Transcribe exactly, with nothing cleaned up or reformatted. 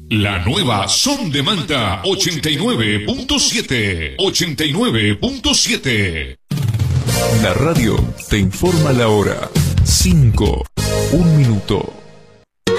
La nueva Son de Manta ochenta y nueve punto siete. ochenta y nueve punto siete. La radio te informa la hora. cinco. Un minuto.